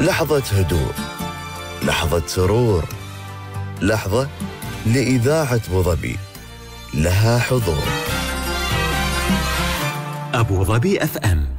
لحظة هدوء، لحظة سرور، لحظة لإذاعة أبوظبي لها حضور. أبوظبي FM